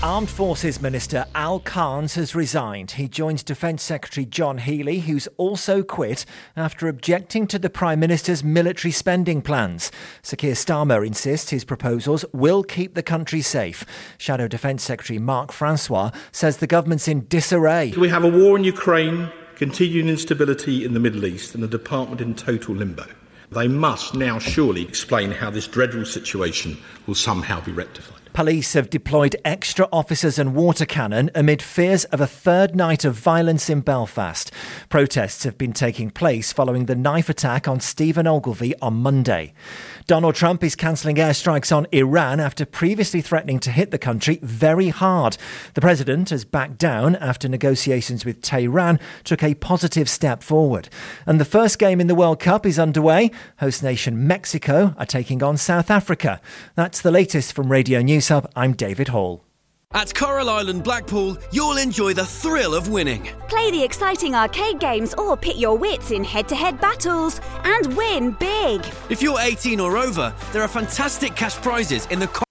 Armed Forces Minister Al Carnes has resigned. He joins Defence Secretary John Healey, who's also quit after objecting to the Prime Minister's military spending plans. Sir Keir Starmer insists his proposals will keep the country safe. Shadow Defence Secretary Mark Francois says the government's in disarray. We have a war in Ukraine, continuing instability in the Middle East, and the department in total limbo. They must now surely explain how this dreadful situation will somehow be rectified. Police have deployed extra officers and water cannon amid fears of a third night of violence in Belfast. Protests have been taking place following the knife attack on Stephen Ogilvie on Monday. Donald Trump is cancelling airstrikes on Iran after previously threatening to hit the country very hard. The president has backed down after negotiations with Tehran took a positive step forward. And the first game in the World Cup is underway. Host nation Mexico are taking on South Africa. That's the latest from Radio News Hub. I'm David Hall. At Coral Island Blackpool, you'll enjoy the thrill of winning. Play the exciting arcade games or pit your wits in head-to-head battles and win big. If you're 18 or over, there are fantastic cash prizes in the